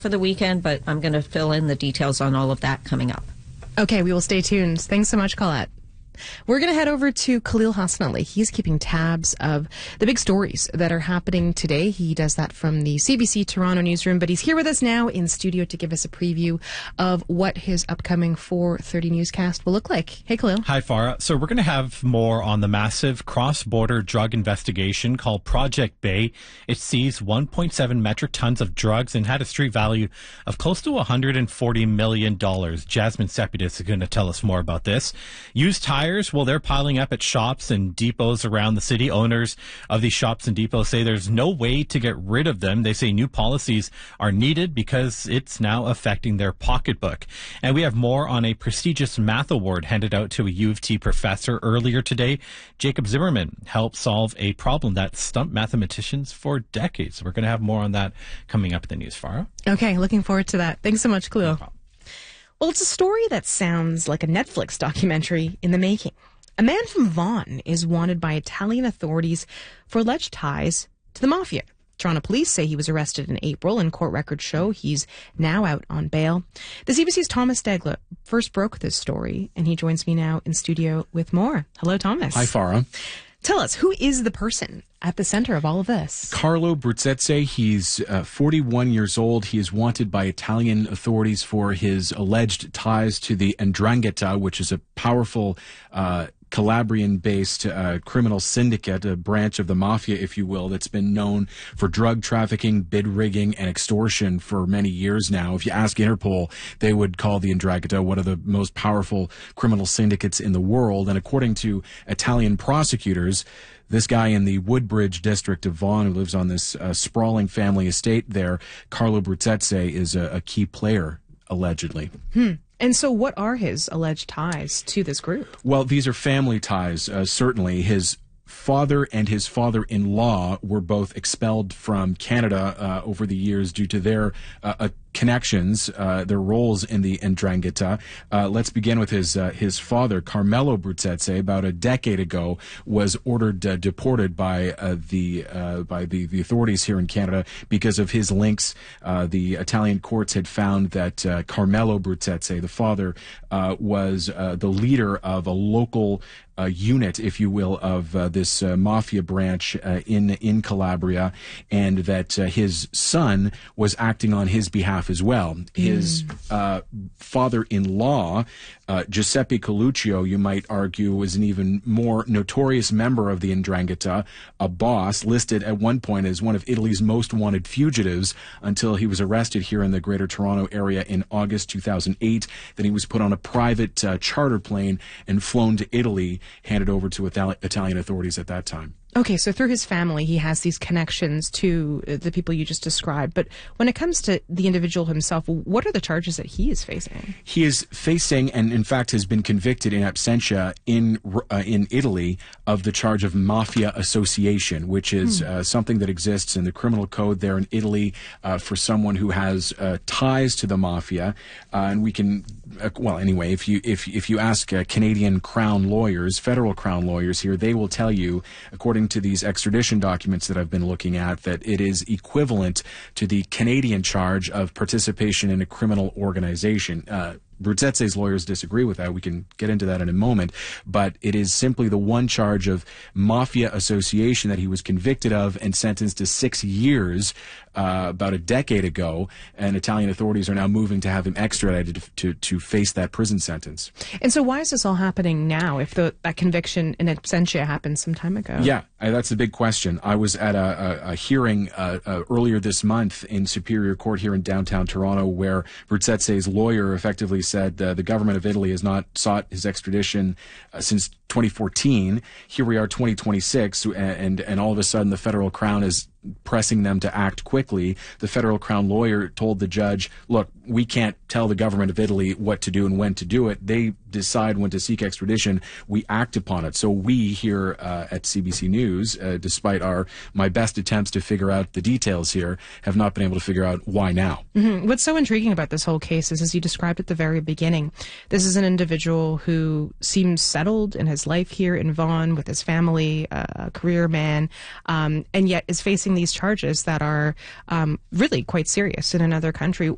for the weekend, but I'm going to fill in the details on all of that coming up. Okay, we will stay tuned. Thanks so much, Colette. We're going to head over to Khalil Hassan Ali. He's keeping tabs of the big stories that are happening today. He does that from the CBC Toronto newsroom, but he's here with us now in studio to give us a preview of what his upcoming 4:30 newscast will look like. Hey, Khalil. Hi, Farah. So we're going to have more on the massive cross-border drug investigation called Project Bay. It seized 1.7 metric tons of drugs and had a street value of close to $140 million. Jasmine Sepidus is going to tell us more about this. Used tires, well, they're piling up at shops and depots around the city. Owners of these shops and depots say there's no way to get rid of them. They say new policies are needed because it's now affecting their pocketbook. And we have more on a prestigious math award handed out to a U of T professor earlier today. Jacob Zimmerman helped solve a problem that stumped mathematicians for decades. We're going to have more on that coming up in the news, Farah. Okay, looking forward to that. Thanks so much, Khalil. No problem. Well, it's a story that sounds like a Netflix documentary in the making. A man from Vaughan is wanted by Italian authorities for alleged ties to the mafia. Toronto police say he was arrested in April, and court records show he's now out on bail. The CBC's Thomas Degla first broke this story, and he joins me now in studio with more. Hello, Thomas. Hi, Farah. Tell us, who is the person at the center of all of this? Carlo Bruzzese. He's 41 years old. He is wanted by Italian authorities for his alleged ties to the 'Ndrangheta, which is a powerful Calabrian-based criminal syndicate, a branch of the mafia, if you will, that's been known for drug trafficking, bid rigging, and extortion for many years now. If you ask Interpol, they would call the 'Ndrangheta one of the most powerful criminal syndicates in the world. And according to Italian prosecutors, this guy in the Woodbridge district of Vaughan, who lives on this sprawling family estate there, Carlo Bruzzese, is a key player, allegedly. And so what are his alleged ties to this group? Well, these are family ties, certainly. His father and his father-in-law were both expelled from Canada over the years due to their connections, their roles in the 'Ndrangheta. Let's begin with his father, Carmelo Bruzzese. About a decade ago, was ordered deported by the authorities here in Canada because of his links. The Italian courts had found that Carmelo Bruzzese, the father, was the leader of a local unit, if you will, of this mafia branch in Calabria, and that his son was acting on his behalf as well. His father-in-law, Giuseppe Coluccio, you might argue, was an even more notorious member of the 'Ndrangheta, a boss listed at one point as one of Italy's most wanted fugitives until he was arrested here in the Greater Toronto area in August 2008. Then he was put on a private charter plane and flown to Italy, handed over to Italian authorities at that time. Okay, so through his family, he has these connections to the people you just described. But when it comes to the individual himself, what are the charges that he is facing? He is facing, and in fact has been convicted in absentia in Italy, of the charge of mafia association, which is something that exists in the criminal code there in Italy for someone who has ties to the mafia. And we can, well, anyway, if you ask Canadian Crown lawyers, federal Crown lawyers here, they will tell you, according to these extradition documents that I've been looking at, that it is equivalent to the Canadian charge of participation in a criminal organization. Bruzzese's lawyers disagree with that. We can get into that in a moment. But it is simply the one charge of mafia association that he was convicted of and sentenced to 6 years about a decade ago. And Italian authorities are now moving to have him extradited to face that prison sentence. And so why is this all happening now if that conviction in absentia happened some time ago? Yeah, that's a big question. I was at a hearing earlier this month in Superior Court here in downtown Toronto where Bruzzese's lawyer effectively said the government of Italy has not sought his extradition since 2014. Here we are, 2026, and all of a sudden the federal crown is pressing them to act quickly. The federal crown lawyer told the judge, look, we can't tell the government of Italy what to do and when to do it. They decide when to seek extradition. We act upon it. So we here at CBC News, despite my best attempts to figure out the details here, have not been able to figure out why now. Mm-hmm. What's so intriguing about this whole case is, as you described at the very beginning, this is an individual who seems settled in his life here in Vaughan with his family, a career man, and yet is facing these charges that are really quite serious in another country.